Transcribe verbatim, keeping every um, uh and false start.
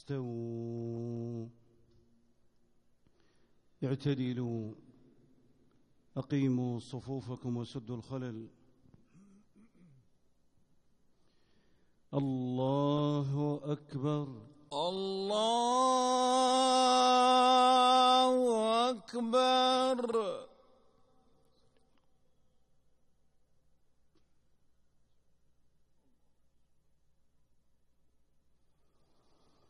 استووا اعتدلوا أقيموا صفوفكم وسدوا الخلل. الله أكبر. الله